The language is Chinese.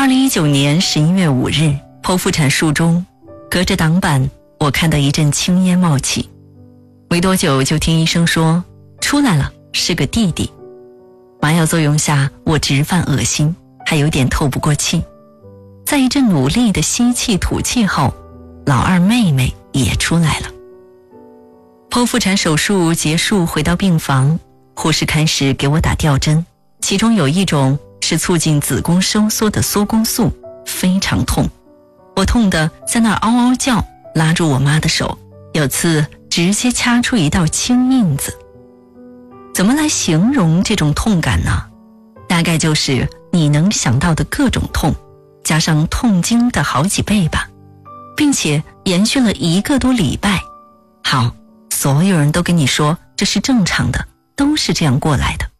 2019年11月5日，剖腹产术中，隔着挡板，我看到一阵青烟冒起。没多久就听医生说出来了，是个弟弟。麻药作用下，我直犯恶心，还有点透不过气。在一阵努力的吸气吐气后，老二妹妹也出来了。剖腹产手术结束，回到病房，护士开始给我打吊针，其中有一种是促进子宫收缩的缩宫素，非常痛。我痛得在那儿嗷嗷叫，拉住我妈的手，有次直接掐出一道青印子。怎么来形容这种痛感呢？大概就是你能想到的各种痛，加上痛经的好几倍吧，并且延续了1个多礼拜。好，所有人都跟你说这是正常的，都是这样过来的。